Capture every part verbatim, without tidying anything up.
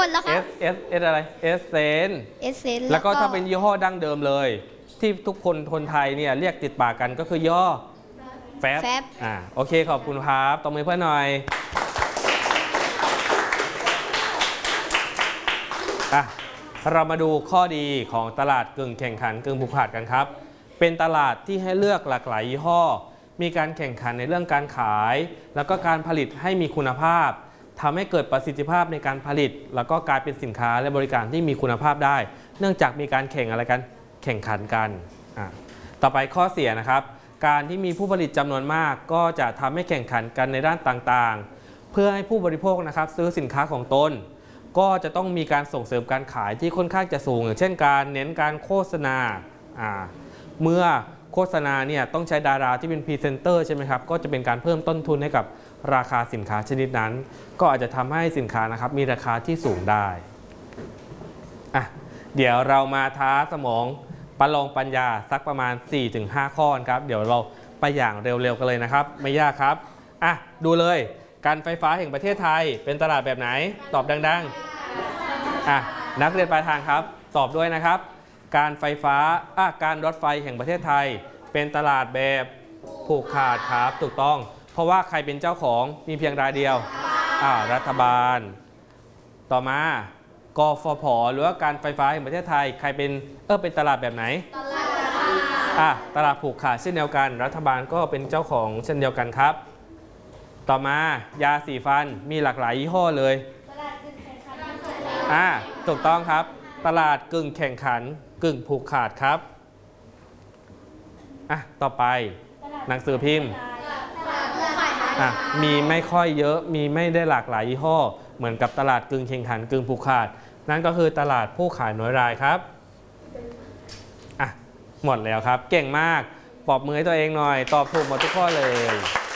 ดแล้วครับ S S S อะไร S เซน S เซนแล้วก็ถ้าเป็นยี่ห้อดั้งเดิมเลยที่ทุกคนคนไทยเนี่ยเรียกติดปากกันก็คือย่อแฟบอ่าโอเคขอบคุณครับตบมือเพื่อนหน่อยอ่ะเรามาดูข้อดีของตลาดกึ่งแข่งขันกึ่งผูกขาดกันครับเป็นตลาดที่ให้เลือกหลากหลายยี่ห้อมีการแข่งขันในเรื่องการขายแล้วก็การผลิตให้มีคุณภาพทำให้เกิดประสิทธิภาพในการผลิตแล้วก็กลายเป็นสินค้าและบริการที่มีคุณภาพได้เนื่องจากมีการแข่งอะไรกันแข่งขันกันอ่ะต่อไปข้อเสียนะครับการที่มีผู้ผลิตจำนวนมากก็จะทำให้แข่งขันกันในด้านต่างๆเพื่อให้ผู้บริโภคนะครับซื้อสินค้าของตนก็จะต้องมีการส่งเสริมการขายที่ค่อนข้างจะสูงอย่างเช่นการเน้นการโฆษณาอ่าเมื่อโฆษณาเนี่ยต้องใช้ดาราที่เป็นพรีเซนเตอร์ใช่ไหมครับก็จะเป็นการเพิ่มต้นทุนให้กับราคาสินค้าชนิดนั้นก็อาจจะทำให้สินค้านะครับมีราคาที่สูงได้อ่ะเดี๋ยวเรามาท้าสมองประลองปัญญาสักประมาณ สี่ถึงห้า ข้อครับเดี๋ยวเราไปอย่างเร็วๆกันเลยนะครับไม่ยากครับอ่ะดูเลยการไฟฟ้าแห่งประเทศไทยเป็นตลาดแบบไหนตอบดังๆอ่ะนักเรียนปลายทางครับตอบด้วยนะครับการไฟฟ้าอ่ะการรถไฟแห่งประเทศไทยเป็นตลาดแบบผูกขาดครับถูกต้องเพราะว่าใครเป็นเจ้าของมีเพียงรายเดียวอ่ารัฐบาลต่อมากฟผ.หรือว่าการไฟฟ้าแห่งประเทศไทยใครเป็นเออเป็นตลาดแบบไหนตลาดอ่ะตลาดผูกขาดเช่นเดียวกันรัฐบาลก็เป็นเจ้าของเช่นเดียวกันครับต่อมายาสีฟันมีหลากหลายยี่ห้อเลยตลาดกึ่งแข่งขันอ่าถูกต้องครับตลาดกึ่งแข่งขันกึ่งผูกขาดครับอ่ะต่อไปหนังสือพิมพ์อ่ะมีไม่ค่อยเยอะมีไม่ได้หลากหลายยี่ห้อเหมือนกับตลาดกึ่งแข่งขันกึ่งผูกขาดนั่นก็คือตลาดผู้ขายน้อยรายครับอ่ะหมดแล้วครับเก่งมากปรบมือให้ตัวเองหน่อยตอบถูกหมดทุกข้อเลย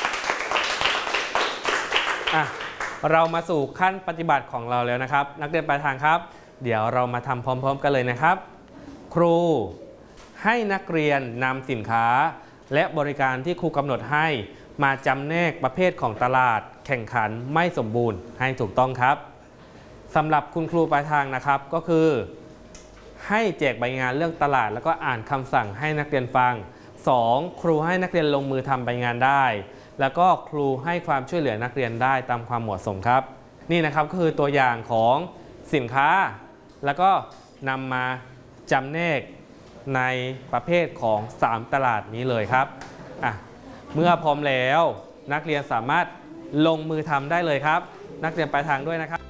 อ่ะเรามาสู่ขั้นปฏิบัติของเราแล้วนะครับนักเรียนปลายทางครับเดี๋ยวเรามาทำพร้อมๆกันเลยนะครับครูให้นักเรียนนำสินค้าและบริการที่ครูกำหนดให้มาจำแนกประเภทของตลาดแข่งขันไม่สมบูรณ์ให้ถูกต้องครับสำหรับคุณครูปลายทางนะครับก็คือให้แจกใบงานเรื่องตลาดแล้วก็อ่านคำสั่งให้นักเรียนฟังสองครูให้นักเรียนลงมือทำใบงานได้แล้วก็ครูให้ความช่วยเหลือนักเรียนได้ตามความเหมาะสมครับนี่นะครับก็คือตัวอย่างของสินค้าแล้วก็นำมาจำแนกในประเภทของสามตลาดนี้เลยครับอ่ะเมื่อพร้อมแล้วนักเรียนสามารถลงมือทำได้เลยครับนักเรียนปลายทางด้วยนะครับ